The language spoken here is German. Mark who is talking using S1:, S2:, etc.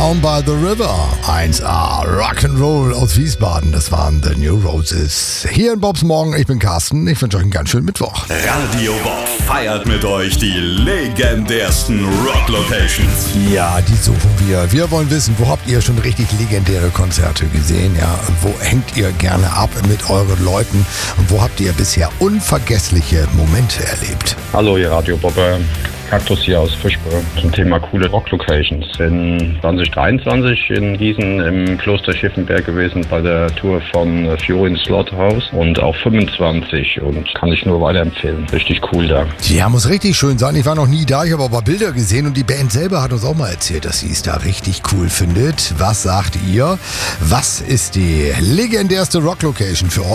S1: Down by the River. 1A Rock'n'Roll aus Wiesbaden. Das waren The New Roses. Hier in Bobs Morgen. Ich bin Carsten. Ich wünsche euch einen ganz schönen Mittwoch.
S2: Radio Bob feiert mit euch die legendärsten Rock-Locations.
S1: Ja, die suchen wir. Wir wollen wissen, wo habt ihr schon richtig legendäre Konzerte gesehen? Ja, wo hängt ihr gerne ab mit euren Leuten? Und wo habt ihr bisher unvergessliche Momente erlebt?
S3: Hallo, ihr Radio Bob. Kaktus hier aus Fischburg zum Thema coole Rock-Locations. In 2023 in Gießen im Kloster Schiffenberg gewesen bei der Tour von Fiorin Slaughterhouse und auch 25 und kann ich nur weiterempfehlen. Richtig cool da.
S1: Ja, muss richtig schön sein. Ich war noch nie da, ich habe aber Bilder gesehen und die Band selber hat uns auch mal erzählt, dass sie es da richtig cool findet. Was sagt ihr? Was ist die legendärste Rock-Location für euch?